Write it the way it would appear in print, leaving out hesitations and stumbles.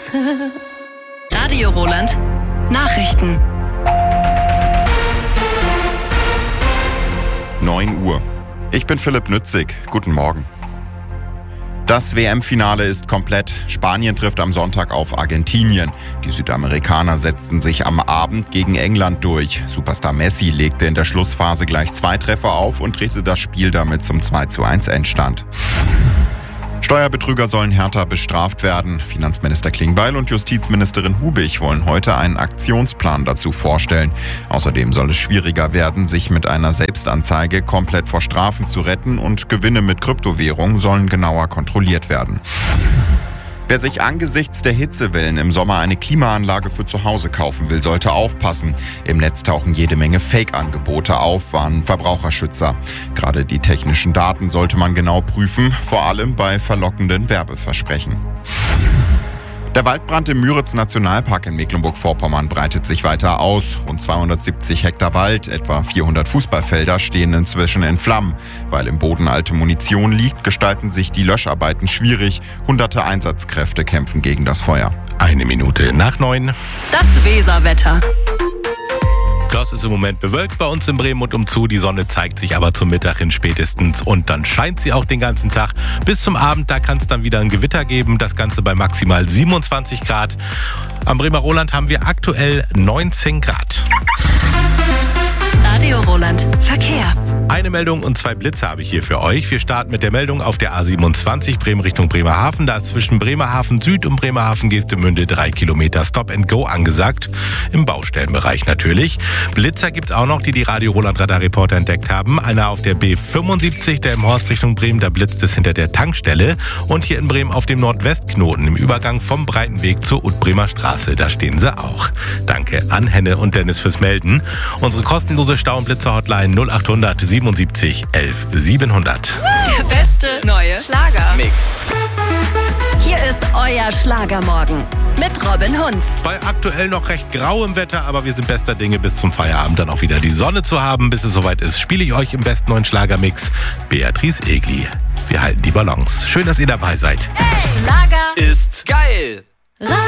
Radio Roland. Nachrichten. 9 Uhr. Ich bin Philipp Nützig. Guten Morgen. Das WM-Finale ist komplett. Spanien trifft am Sonntag auf Argentinien. Die Südamerikaner setzten sich am Abend gegen England durch. Superstar Messi legte in der Schlussphase gleich 2 Treffer auf und drehte das Spiel damit zum 2:1 Endstand. Steuerbetrüger sollen härter bestraft werden. Finanzminister Klingbeil und Justizministerin Hubig wollen heute einen Aktionsplan dazu vorstellen. Außerdem soll es schwieriger werden, sich mit einer Selbstanzeige komplett vor Strafen zu retten, und Gewinne mit Kryptowährung sollen genauer kontrolliert werden. Wer sich angesichts der Hitzewellen im Sommer eine Klimaanlage für zu Hause kaufen will, sollte aufpassen. Im Netz tauchen jede Menge Fake-Angebote auf, warnen Verbraucherschützer. Gerade die technischen Daten sollte man genau prüfen, vor allem bei verlockenden Werbeversprechen. Der Waldbrand im Müritz-Nationalpark in Mecklenburg-Vorpommern breitet sich weiter aus. Rund 270 Hektar Wald, etwa 400 Fußballfelder stehen inzwischen in Flammen. Weil im Boden alte Munition liegt, gestalten sich die Löscharbeiten schwierig. Hunderte Einsatzkräfte kämpfen gegen das Feuer. 9:01. Das Weserwetter. Das ist im Moment bewölkt bei uns in Bremen und umzu. Die Sonne zeigt sich aber zum Mittag hin spätestens und dann scheint sie auch den ganzen Tag. Bis zum Abend, da kann es dann wieder ein Gewitter geben. Das Ganze bei maximal 27 Grad. Am Bremer Roland haben wir aktuell 19 Grad. Radio Roland. Verkehr. Eine Meldung und 2 Blitze habe ich hier für euch. Wir starten mit der Meldung auf der A27 Bremen Richtung Bremerhaven. Da ist zwischen Bremerhaven Süd und Bremerhaven Geestemünde 3 Kilometer Stop and Go angesagt. Im Baustellenbereich natürlich. Blitzer gibt es auch noch, die Radio Roland Radarreporter entdeckt haben. Einer auf der B75, der im Horst Richtung Bremen, da blitzt es hinter der Tankstelle. Und hier in Bremen auf dem Nordwestknoten im Übergang vom Breitenweg zur Utbremer Straße. Da stehen sie auch. Danke an Henne und Dennis fürs Melden. Unsere kostenlose Stau- und Blitzer-Hotline 0800 77 11 700. Der beste neue Schlagermix. Hier ist euer Schlagermorgen mit Robin Hunz. Bei aktuell noch recht grauem Wetter, aber wir sind bester Dinge, bis zum Feierabend dann auch wieder die Sonne zu haben. Bis es soweit ist, spiele ich euch im besten neuen Schlagermix Beatrice Egli. Wir halten die Balance. Schön, dass ihr dabei seid. Hey, Schlager Ist geil.